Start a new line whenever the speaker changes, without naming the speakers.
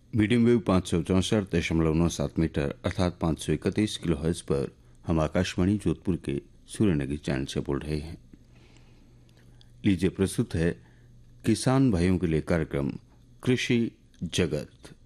Medium wave 564.97 metre अर्थात 531 kilohertz पर हम आकाशवाणी जोधपुर के सूर्यनगर चैनल से बोल रहे हैं। लीजिए प्रस्तुत है किसान भाइयों के लिए कार्यक्रम कृषि जगत।